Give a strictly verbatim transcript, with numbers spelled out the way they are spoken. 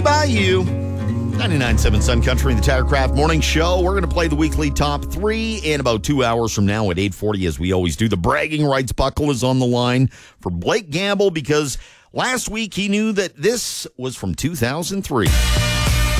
by You. ninety-nine point seven Sun Country, the Tirecraft Morning Show. We're going to play the weekly top three in about two hours from now at eight forty, as we always do. The bragging rights buckle is on the line for Blake Gamble because last week he knew that this was from two thousand three.